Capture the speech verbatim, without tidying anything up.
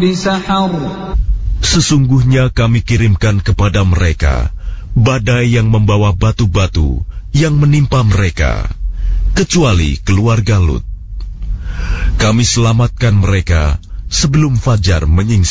بسحر. Sesungguhnya kami kirimkan kepada mereka badai yang membawa batu-batu yang menimpa mereka, kecuali keluarga Lut. Kami selamatkan mereka sebelum fajar menyingsing.